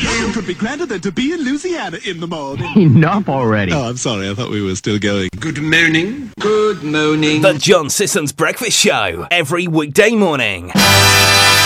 Nothing could be grander than to be in Louisiana in the morning. Enough already. Oh, I'm sorry. I thought we were still going. Good morning. Good morning. The John Sissons Breakfast Show, every weekday morning.